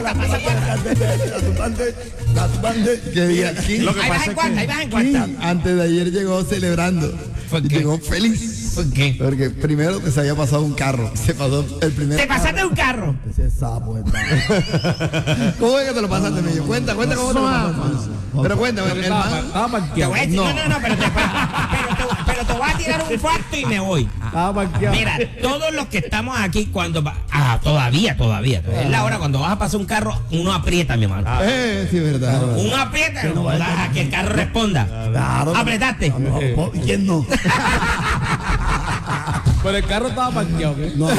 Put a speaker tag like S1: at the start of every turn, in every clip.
S1: pasa.
S2: Que diga,
S3: Lo que
S1: Ahí vas
S3: pasa
S1: en
S3: es
S1: cuarta, ahí vas en cuarta.
S2: antes de ayer llegó celebrando.
S1: ¿Por qué?
S2: Llegó feliz.
S1: ¿Por qué?
S2: Porque primero que se había pasado un carro. Se pasó el primer
S1: Te pasaste un carro.
S2: Ese sapo está. ¿Cómo es que te lo pasaste, Millo? Cuenta cómo te lo pasaste. Pero cuéntame, hermano.
S3: Estaba
S1: Te
S3: parqueado.
S1: voy a decir, no, pero te voy a tirar un cuarto y me voy.
S3: Estaba parqueado.
S1: Mira, todos los que estamos aquí cuando todavía. Es la hora cuando vas a pasar un carro, uno aprieta, mi hermano.
S2: Sí, verdad.
S1: Uno aprieta a que el carro responda.
S4: Claro.
S1: Apretaste.
S4: ¿Y quién no?
S3: Pero el carro estaba parqueado, ¿qué?
S4: No.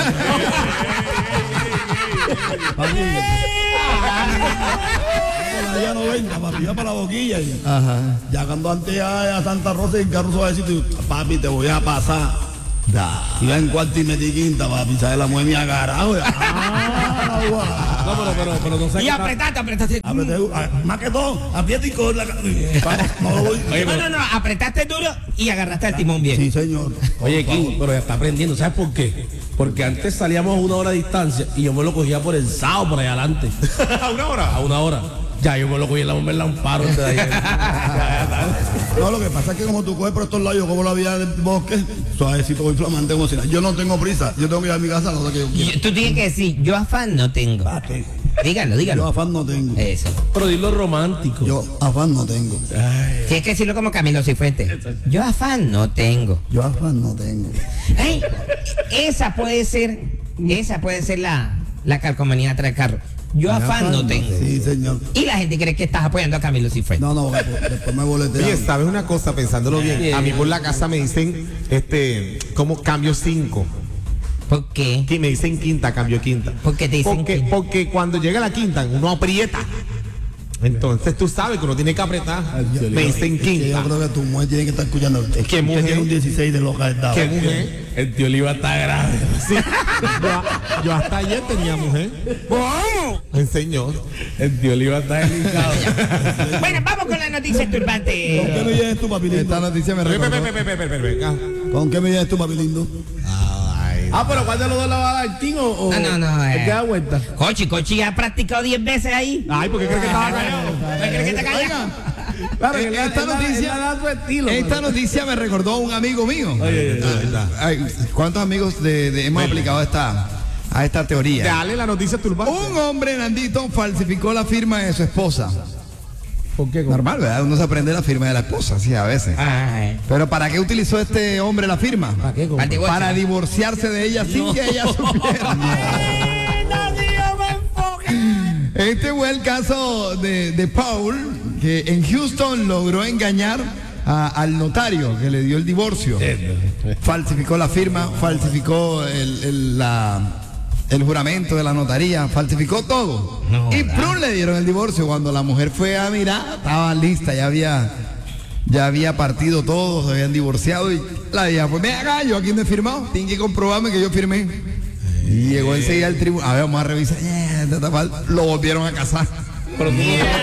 S4: Ya no venga, papi, ya para la boquilla.
S2: Ajá.
S4: Ya cuando antes a Santa Rosa el carro suavecito, y, papi, te voy a pasar. Iba en cuarto y metí quinta, papi, ¿sabes? La mueve mi agarrado.
S3: No, pero no sé
S1: Y apretaste.
S4: Más que todo, aprieta y corre la
S1: No, apretaste duro y agarraste el timón bien.
S4: Sí, señor.
S3: Oye, King, pero ya está aprendiendo. ¿Sabes por qué? Porque antes salíamos a 1 hora de distancia y yo me lo cogía por el sábado por allá adelante.
S5: ¿A 1 hora?
S3: A 1 hora. Ya yo me lo cogí en la bomba en la amparo antes de ayer.
S4: No, lo que pasa es que como tú coges por estos lados, yo como la vía del bosque, suavecito, muy flamante, como si nada. Yo no tengo prisa, yo tengo que ir a mi casa a la hora que yo quiera.
S1: Tú tienes que decir, yo afán no tengo.
S4: Papi,
S1: Dígalo.
S4: yo afán no tengo.
S1: Eso.
S3: Pero dilo romántico.
S4: Yo afán no tengo.
S1: Tienes que decirlo como Camilo Cifuentes. Yo afán no tengo.
S4: Yo afán no tengo.
S1: Ay, esa puede ser la calcomanía atrás del carro. Yo afán no tengo.
S4: Sí, señor.
S1: Y la gente cree que estás apoyando a Camilo Cifuentes.
S4: No, después me boletean.
S5: Oye, ¿sabes una cosa? Pensándolo bien, a mí por la casa me dicen, como cambio 5.
S1: ¿Por qué?
S5: Que me dicen quinta, cambio quinta.
S1: ¿Por qué te dicen quinta?
S5: Porque cuando llega la quinta, uno aprieta. Entonces tú sabes que uno tiene que apretar. Me dicen
S4: Es que
S5: quinta.
S4: yo creo que tu mujer tiene que estar escuchando. Es
S5: ¿Qué
S4: que
S5: mujer?
S4: tiene un 16 de loca de
S5: ¿Qué mujer?
S3: El tío Oliva está grave.
S5: Sí. Yo hasta ayer tenía mujer.
S1: ¿Cómo?
S5: Enseñó.
S3: El tío Oliva está delicado.
S1: Bueno, vamos con la noticia
S4: ¿Con qué
S1: turbante.
S4: me vienes tú, papi lindo?
S2: Esta noticia me recordó.
S5: Venga.
S4: ¿Con qué me vienes tú, papi lindo?
S3: Pero ¿cuál de los dos la va a dar, King o
S1: No,
S3: ¿te queda vuelta?
S1: Cochi ya ha practicado 10 veces ahí.
S5: Ay, ¿por qué crees que estaba callado?
S1: ¿Por qué crees que te callas?
S3: Claro,
S2: Esta noticia me recordó a un amigo mío. Ay, ¿cuántos amigos hemos aplicado a esta teoría?
S5: Dale la noticia turbante.
S2: Un hombre, Nandito, falsificó la firma de su esposa.
S3: ¿Por qué?
S2: Normal, ¿verdad? Uno se aprende la firma de la esposa, sí, a veces.
S1: Ay.
S2: Pero ¿para qué utilizó este hombre la firma?
S3: ¿Para qué?
S1: Para el divorcio.
S2: Para divorciarse de ella sin que ella supiera. Este fue el caso de Paul, que en Houston logró engañar al notario que le dio el divorcio. Falsificó la firma, falsificó el juramento de la notaría, falsificó todo.
S1: No,
S2: y
S1: ¿verdad?
S2: plum, le dieron el divorcio. Cuando la mujer fue a mirar, estaba lista, ya había partido todo, se habían divorciado y la vieja pues ven acá, yo aquí no he firmado, tienen que comprobarme que yo firmé. Y llegó enseguida al tribunal, a ver, vamos a revisar, lo volvieron a casar.
S3: Pero tú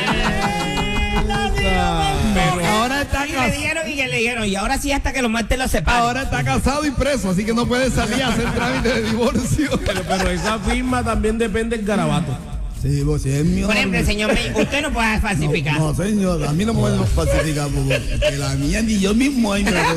S2: Ahora está
S1: Y le dijeron, y ahora sí hasta que los muertes los separen.
S2: Ahora está casado y preso, así que no puede salir a hacer trámite de divorcio.
S3: pero esa firma también depende del garabato.
S4: Sí, vos, si es mío.
S1: Por ejemplo, señor, usted no puede falsificar.
S4: No, señor, a mí no me pueden falsificar, porque la mía ni yo mismo ahí me la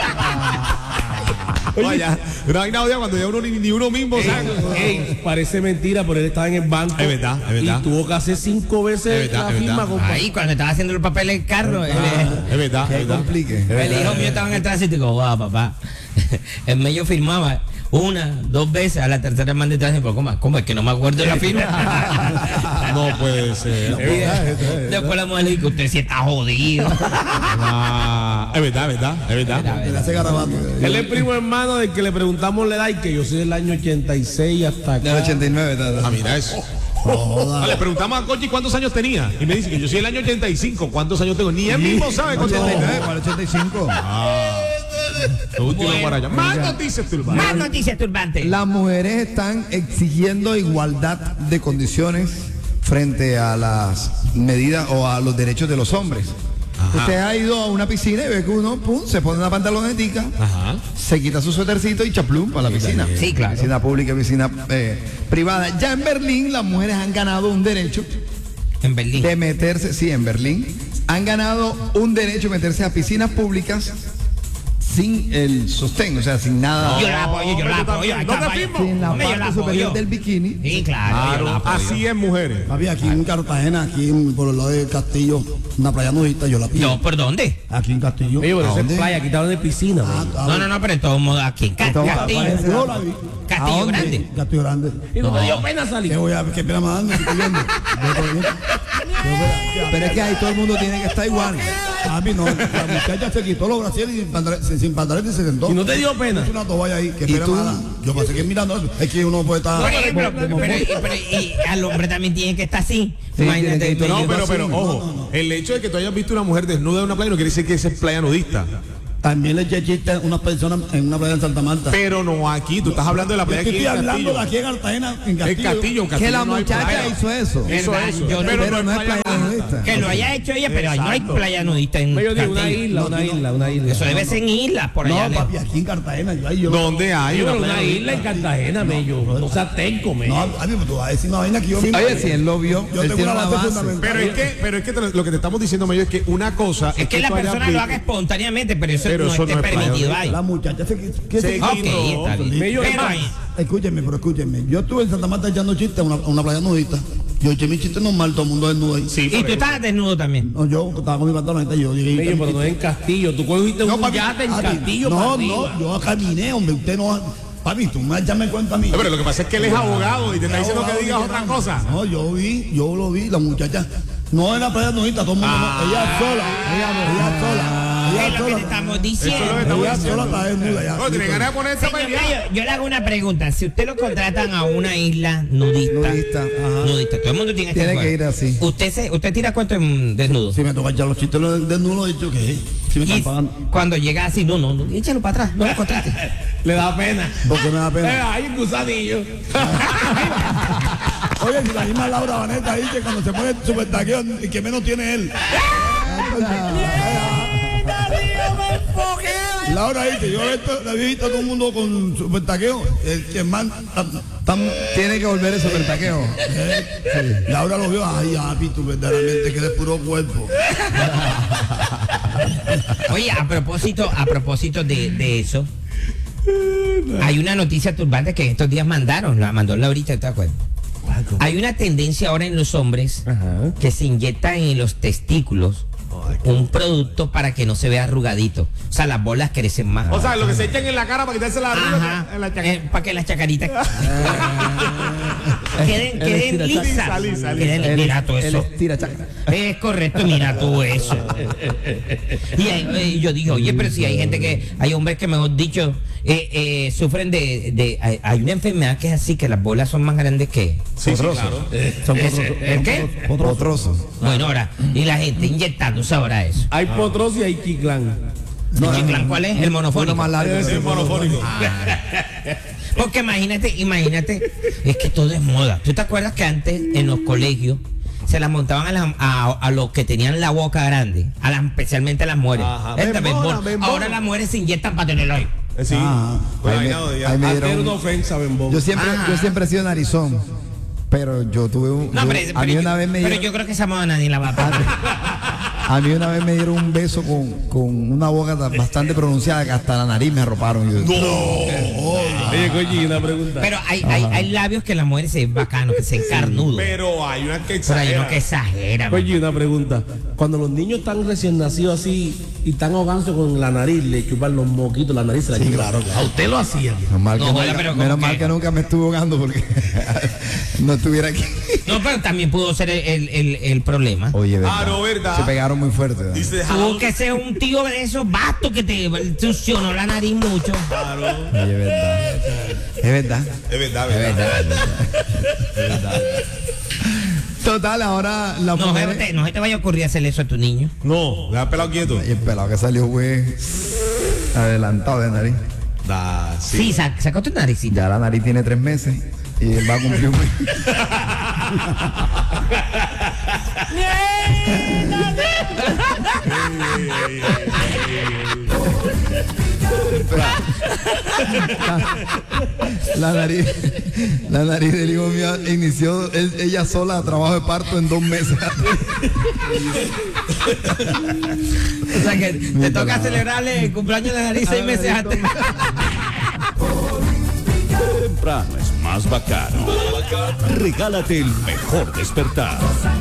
S5: Oye, no hay nada cuando ya ni uno mismo sabe.
S3: Parece mentira, pero él estaba en el banco.
S5: Es verdad.
S3: Y tuvo que hacer 5 veces
S5: Es verdad,
S3: la
S5: es
S3: firma.
S5: verdad.
S1: Ahí, cuando estaba haciendo los papeles del carro,
S5: Es verdad,
S2: Que
S5: es verdad.
S2: complique.
S1: el hijo mío estaba en el tránsito y digo, wow, papá. El medio firmaba 1, 2 veces, a la tercera mandé tránsito, pero ¿cómo es que no me acuerdo de la firma?
S5: No puede ser.
S1: Después la mujer le dijo, usted sí está jodido.
S5: Es verdad.
S4: Le hace garabato.
S3: Él es primo hermano del que le preguntamos la edad y que yo soy del año 86 hasta acá.
S2: Del 89,
S5: Ah, mira eso. Le preguntamos a Cochi cuántos años tenía y me dice que yo soy del año 85. ¿Cuántos años tengo? Ni él mismo sabe cuántos años tengo.
S2: para el 85.
S5: Último
S1: Bueno,
S5: guaraya. Más noticias turbantes.
S1: Más noticias turbantes.
S2: Las mujeres están exigiendo igualdad de condiciones frente a las medidas o a los derechos de los hombres. Usted ha ido a una piscina y ve que uno, pum, se pone una pantalonetica,
S5: Ajá.
S2: se quita su suétercito y chaplum para la piscina.
S1: Sí, claro.
S2: Piscina pública, piscina privada. Ya en Berlín las mujeres han ganado un derecho
S1: En Berlín.
S2: de meterse, sí, en Berlín, han ganado un derecho de meterse a piscinas públicas sin el sostén, o sea, sin nada,
S1: Yo la apoyo, yo la apoyo.
S5: ¿No te firmo?
S2: sin la
S1: Hombre, yo la
S2: parte superior
S1: apoyo.
S2: del bikini.
S1: Sí, claro, yo la apoyo.
S5: Así es, mujeres.
S4: Papi, aquí en Cartagena, por el lado del Castillo, una playa nudista, yo la pido.
S1: No, ¿por dónde?
S4: Aquí en Castillo.
S3: Oye, pero
S4: ¿A
S3: eso es
S4: dónde?
S3: playa, aquí te hablan de piscina,
S4: Ah,
S3: man.
S1: No, pero en todo modo aquí en Castillo.
S4: Yo la vi.
S1: Castillo
S2: dónde?
S1: Grande.
S4: Castillo Grande.
S3: Y no te dio pena salir.
S4: ¿Qué pena más dando? Estoy viendo.
S2: Pero es que ahí todo el mundo tiene que estar igual.
S4: Papi, no, la muchacha se quitó los brasieres y sin pantalones y se sentó.
S3: Y no te dio pena.
S4: Es una toalla ahí, que
S2: ¿Y
S4: pena
S2: tú?
S4: mala. Yo pasé que mirando eso. Es que uno puede estar.
S1: Oye, pero y al hombre también tiene que estar así.
S2: Sí,
S1: Imagínate.
S2: tiene que ir
S5: No,
S2: todo
S5: pero, ojo, el hecho de que tú hayas visto una mujer desnuda en una playa no quiere decir que esa es playa nudista.
S4: También le eché chiste a unas personas en una playa en Santa Marta.
S5: Pero no aquí, tú estás hablando de la
S4: Yo
S5: playa
S4: te
S5: aquí
S4: estoy
S5: en
S4: hablando
S5: Castillo.
S4: de aquí en Cartagena, en
S5: En
S4: Castillo.
S5: Castillo, en Castillo.
S2: Que la
S5: no hay
S2: muchacha
S5: playa.
S2: hizo eso.
S5: Eso,
S1: ¿Verdad?
S5: eso.
S1: Yo-
S2: Pero no es playa nudista.
S1: Que lo haya hecho ella, pero no hay
S5: Exacto.
S1: playa nudista en
S3: Yo digo, una
S1: Castillo.
S3: isla, una isla.
S1: Eso debe ser en islas por allá.
S4: No, papi, aquí en Cartagena. Yo
S5: ¿Dónde hay
S3: Yo,
S5: una
S3: pero
S5: playa
S3: una
S5: nudista?
S3: isla en Cartagena, mello. No seas tenco, mello.
S4: No, papi, pues tú vas a decir una vaina que yo mismo.
S2: Oye, si él lo vio,
S4: Yo
S2: él
S4: tengo
S2: tiene
S4: una
S2: una
S4: base
S2: base.
S4: fundamental.
S5: Pero es que lo que te estamos diciendo, Mayo, es que una cosa
S1: Es que la
S5: tú hayas
S1: persona lo haga
S5: visto-
S1: espontáneamente, pero eso
S5: Pero
S1: no
S5: eso
S1: es que
S5: no
S1: es
S5: es playa
S1: permitido
S5: nudista.
S1: ahí.
S4: La muchacha se
S5: Se
S1: Ok,
S5: quitó.
S1: está bien.
S3: Mello,
S1: Pero
S3: ¿qué
S1: ahí-
S4: Escúcheme. Yo estuve en Santa Marta echando chistes a una playa nudista. Yo eché mi chiste normal, todo el mundo desnudo ahí.
S5: Sí,
S1: Y
S5: por
S1: tú
S5: eso.
S1: estabas desnudo también.
S4: No, yo estaba con mi pantaloneta, yo llegué y
S3: mello,
S4: eché mi
S3: pero no
S4: chiste.
S3: es en Castillo. Tú cogiste un
S4: papi,
S3: yate en
S4: papi,
S3: Castillo
S4: no,
S3: para arriba.
S4: yo caminé, hombre, usted no. Papi, tú me echame cuenta a mí.
S5: No, pero lo que pasa es que él es abogado y te está diciendo que digas otra cosa.
S4: No, yo lo vi, la muchacha. No en la playa nudista, todo el mundo. No, ella sola. Ella sola.
S1: Es
S4: Ella
S1: lo que te
S4: sola.
S1: estamos
S5: Eso es lo que
S1: diciendo.
S5: estamos
S4: Ella
S5: diciendo.
S4: sola está desnuda ya.
S5: Oye, tiene ganas de ponerse a
S1: Señor
S5: pelear.
S1: Mayo, yo le hago una pregunta. Si usted lo contratan a una isla nudista,
S2: Nudista, ajá.
S1: nudista, todo el mundo tiene que estar
S2: Tiene que ir así.
S1: ¿Usted tira cuánto en desnudo?
S4: Si me toca echar los chistes desnudos, he dicho que si me
S1: Y
S4: están pagando.
S1: cuando llega así, no, échalo para atrás, no lo contrate.
S3: Le da pena.
S4: Porque me da pena.
S3: Ay, un gusanillo.
S4: Oye, si la misma Laura Vanetta dice cuando se pone super taqueo y que menos tiene él. Laura dice, yo la había visto a todo el mundo con super taqueo. El que man
S2: Tiene que volver ese supertaqueo.
S4: Laura lo vio, ay, papi, tú verdaderamente que eres puro cuerpo.
S1: Oye, a propósito de eso, hay una noticia turbante que en estos días la mandó Laurita, ¿te acuerdas? Hay una tendencia ahora en los hombres que se inyectan en los testículos un producto para que no se vea arrugadito. O sea, las bolas crecen más.
S5: O sea, lo que se echan en la cara para quitarse la arruga
S1: Ajá,
S5: en la chaqueta.
S1: para que las chacaritas queden lisas.
S5: Lisa.
S1: Mira todo
S2: Él
S1: eso.
S2: estira chaca.
S1: Es correcto, mira todo eso. Y yo dije, oye, pero si hay gente hay hombres que, mejor dicho, sufren hay una enfermedad que es así, que las bolas son más grandes que...
S5: Sí, claro.
S4: Son
S1: ¿El qué?
S2: Potrosos.
S1: Bueno, ahora, y la gente inyectándose ahora eso.
S3: Hay potros y hay chiclán.
S1: ¿El chiclán cuál es? El monofónico.
S2: Uno más largo.
S5: Es monofónico.
S1: Porque imagínate, es que todo es moda. ¿Tú te acuerdas que antes en los colegios se las montaban a los que tenían la boca grande, especialmente a las mujeres?
S5: Ajá.
S1: Esta
S5: Bembona,
S1: bembona.
S5: bembona.
S1: Ahora las mujeres se inyectan para tenerlo ahí.
S5: Sí. Pues
S2: Ahí me-
S5: vaina de día.
S2: ahí me
S3: Antes era
S2: dieron-
S3: una ofensa, Bembón.
S2: Yo siempre he sido narizón, pero yo tuve
S1: No,
S2: a mí una vez me
S1: pero
S2: dieron,
S1: yo creo que esa moda nadie la va a pagar.
S2: a mí una vez me dieron un beso con una boca bastante pronunciada que hasta la nariz me arroparon.
S3: Oye, coño, una pregunta.
S1: Pero hay labios que las mujeres se ven bacanos, que se encarnudos.
S5: Pero hay una que
S1: Pero hay
S5: exagera.
S1: uno que exagera. man.
S3: Oye, una pregunta. Cuando los niños están recién nacidos así y están ahogándose con la nariz, le chupan los moquitos, la nariz se la chupan.
S4: claro.
S3: A usted lo hacía.
S2: Menos mal,
S1: No,
S2: que,
S1: joda, pero
S2: menos
S1: ¿cómo
S2: mal
S1: que?
S2: que nunca me estuvo ahogando porque no estuviera aquí.
S1: No, pero también pudo ser el problema.
S2: Oye, verdad.
S5: Ah, no, verdad.
S2: Se pegaron muy fuerte. ¿verdad?
S5: Dice,
S1: Tuvo que ser un tío de esos bastos que te funcionó la nariz mucho.
S2: Oye, verdad. Es verdad.
S5: es verdad,
S1: Es
S5: verdad.
S1: verdad.
S2: Total, ahora la
S1: No
S2: mujer.
S1: se te vaya a ocurrir hacerle eso a tu niño.
S5: No, deja pelado quieto.
S2: Y el pelado que salió fue adelantado de nariz.
S5: Da,
S1: Sí, sacó tu naricita.
S2: Ya la nariz tiene 3 meses y él va a cumplir un mes. La nariz del hijo mío inició ella sola a trabajo de parto en 2 meses.
S1: O sea que te toca celebrarle el cumpleaños de la nariz 6 meses antes.
S6: Temprano es más bacano. Regálate el mejor despertar.